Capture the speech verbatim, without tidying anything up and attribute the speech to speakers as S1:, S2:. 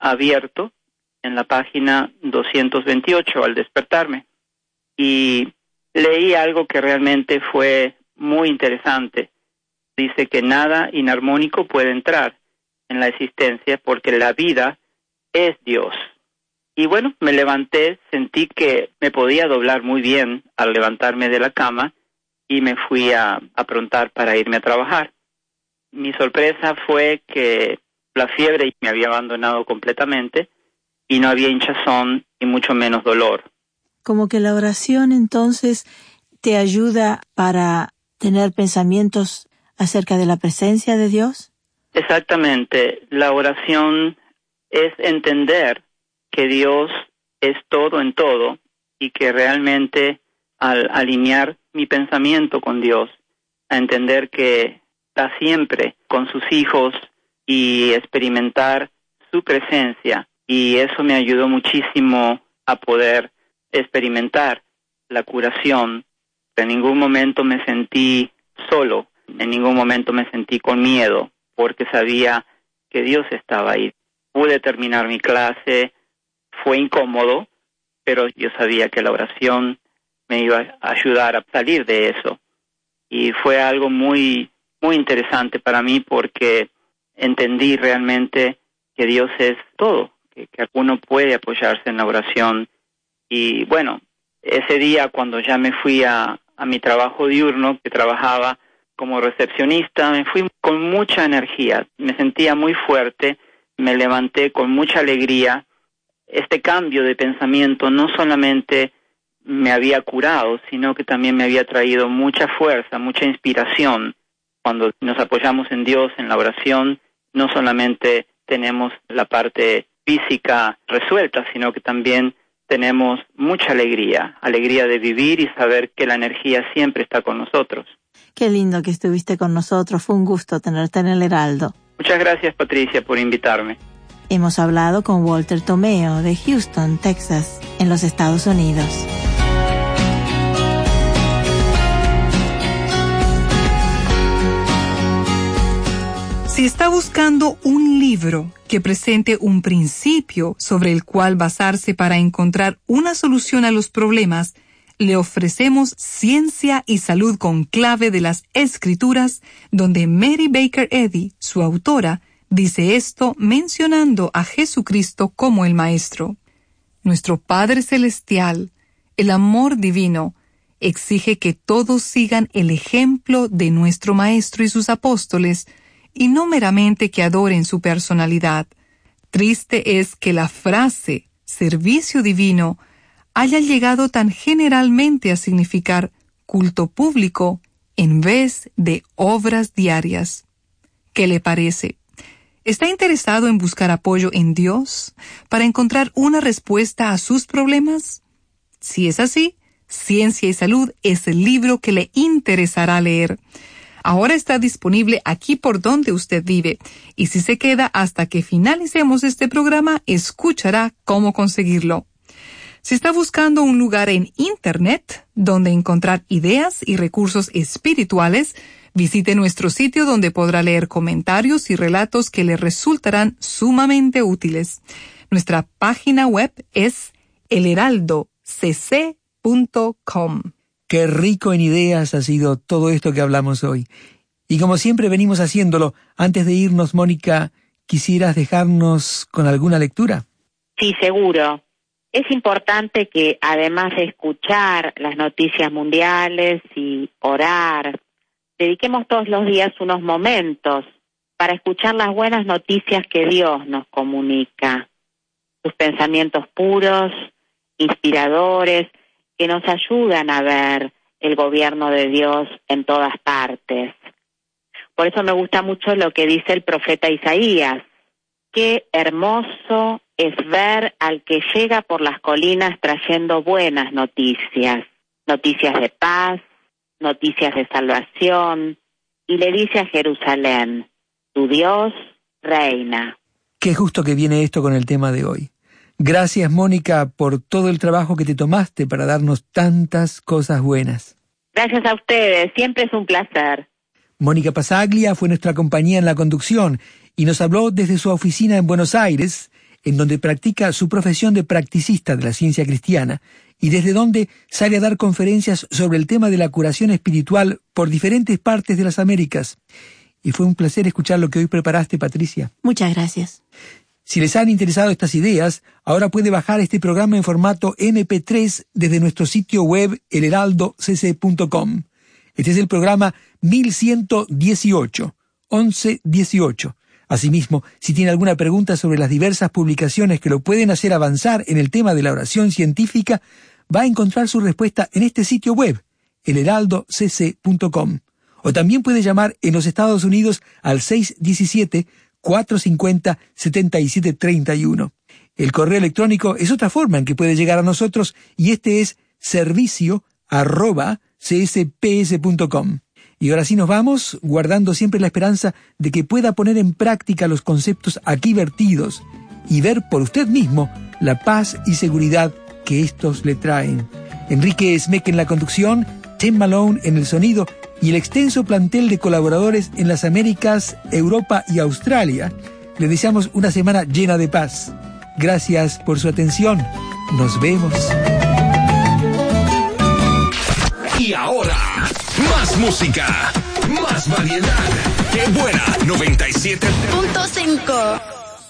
S1: abierto en la página doscientos veintiocho al despertarme. Y leí algo que realmente fue muy interesante. Dice que nada inarmónico puede entrar en la existencia porque la vida es Dios. Y bueno, me levanté, sentí que me podía doblar muy bien al levantarme de la cama y me fui a aprontar para irme a trabajar. Mi sorpresa fue que la fiebre me había abandonado completamente y no había hinchazón y mucho menos dolor.
S2: Como que la oración entonces te ayuda para tener pensamientos acerca de la presencia de Dios.
S1: Exactamente. La oración es entender que Dios es todo en todo y que realmente al alinear mi pensamiento con Dios, a entender que está siempre con sus hijos y experimentar su presencia. Y eso me ayudó muchísimo a poder experimentar la curación. En ningún momento me sentí solo, en ningún momento me sentí con miedo, porque sabía que Dios estaba ahí. Pude terminar mi clase, fue incómodo, pero yo sabía que la oración me iba a ayudar a salir de eso. Y fue algo muy, muy interesante para mí porque entendí realmente que Dios es todo, que, que uno puede apoyarse en la oración. Y bueno, ese día cuando ya me fui a, a mi trabajo diurno, que trabajaba como recepcionista, me fui con mucha energía, me sentía muy fuerte, me levanté con mucha alegría. Este cambio de pensamiento no solamente me había curado, sino que también me había traído mucha fuerza, mucha inspiración. Cuando nos apoyamos en Dios, en la oración, no solamente tenemos la parte física resuelta, sino que también tenemos mucha alegría, alegría de vivir y saber que la energía siempre está con nosotros.
S2: Qué lindo que estuviste con nosotros, fue un gusto tenerte en el Heraldo.
S1: Muchas gracias, Patricia, por invitarme.
S2: Hemos hablado con Walter Tomeo de Houston, Texas, en los Estados Unidos.
S3: Si está buscando un libro que presente un principio sobre el cual basarse para encontrar una solución a los problemas, le ofrecemos Ciencia y Salud con Clave de las Escrituras, donde Mary Baker Eddy, su autora, dice esto mencionando a Jesucristo como el Maestro. Nuestro Padre Celestial, el amor divino, exige que todos sigan el ejemplo de nuestro Maestro y sus apóstoles, y no meramente que adoren su personalidad. Triste es que la frase servicio divino haya llegado tan generalmente a significar culto público en vez de obras diarias. ¿Qué le parece? ¿Está interesado en buscar apoyo en Dios para encontrar una respuesta a sus problemas? Si es así, Ciencia y Salud es el libro que le interesará leer. Ahora está disponible aquí por donde usted vive, y si se queda hasta que finalicemos este programa, escuchará cómo conseguirlo. Si está buscando un lugar en Internet donde encontrar ideas y recursos espirituales, visite nuestro sitio donde podrá leer comentarios y relatos que le resultarán sumamente útiles. Nuestra página web es el heraldo c c punto com.
S4: Qué rico en ideas ha sido todo esto que hablamos hoy. Y como siempre venimos haciéndolo, antes de irnos, Mónica, ¿quisieras dejarnos con alguna lectura?
S5: Sí, seguro. Es importante que, además de escuchar las noticias mundiales y orar, dediquemos todos los días unos momentos para escuchar las buenas noticias que Dios nos comunica. Sus pensamientos puros, inspiradores, que nos ayudan a ver el gobierno de Dios en todas partes. Por eso me gusta mucho lo que dice el profeta Isaías. Qué hermoso es ver al que llega por las colinas trayendo buenas noticias, noticias de paz, noticias de salvación, y le dice a Jerusalén, tu Dios reina.
S4: Qué justo que viene esto con el tema de hoy. Gracias, Mónica, por todo el trabajo que te tomaste para darnos tantas cosas buenas.
S5: Gracias a ustedes, siempre es un placer.
S4: Mónica Pasaglia fue nuestra compañía en la conducción y nos habló desde su oficina en Buenos Aires, en donde practica su profesión de practicista de la ciencia cristiana y desde donde sale a dar conferencias sobre el tema de la curación espiritual por diferentes partes de las Américas. Y fue un placer escuchar lo que hoy preparaste, Patricia.
S2: Muchas gracias.
S4: Si les han interesado estas ideas, ahora puede bajar este programa en formato eme pe tres desde nuestro sitio web el heraldo c c punto com. Este es el programa mil ciento dieciocho, once dieciocho. Asimismo, si tiene alguna pregunta sobre las diversas publicaciones que lo pueden hacer avanzar en el tema de la oración científica, va a encontrar su respuesta en este sitio web, el heraldo c c punto com. O también puede llamar en los Estados Unidos al seis uno siete, cuatro cinco cero, siete siete tres uno. El correo electrónico es otra forma en que puede llegar a nosotros y este es servicio arroba c s p s punto com. Y ahora sí nos vamos, guardando siempre la esperanza de que pueda poner en práctica los conceptos aquí vertidos y ver por usted mismo la paz y seguridad que estos le traen. Enrique Smeck en la conducción, Tim Malone en el sonido y el extenso plantel de colaboradores en las Américas, Europa y Australia. Le deseamos una semana llena de paz. Gracias por su atención. Nos vemos.
S6: Y ahora, más música, más variedad. ¡Qué buena! noventa y siete punto cinco